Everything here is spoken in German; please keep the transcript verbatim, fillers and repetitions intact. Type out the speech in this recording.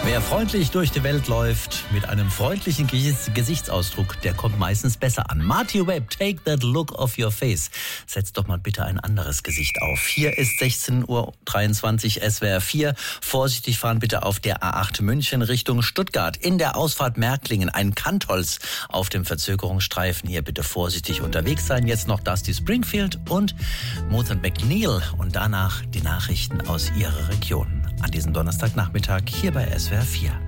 Wer freundlich durch die Welt läuft, mit einem freundlichen Gesichtsausdruck, der kommt meistens besser an. Marty Webb, take that look off your face. Setzt doch mal bitte ein anderes Gesicht auf. Hier ist sechzehn Uhr dreiundzwanzig, S W R vier. Vorsichtig fahren bitte auf der A acht München Richtung Stuttgart. In der Ausfahrt Märklingen ein Kantholz auf dem Verzögerungsstreifen. Hier bitte vorsichtig unterwegs sein. Jetzt noch Dusty Springfield und Mozart McNeil. Und danach die Nachrichten aus Ihrer Region. An diesem Donnerstagnachmittag hier bei S W R vier.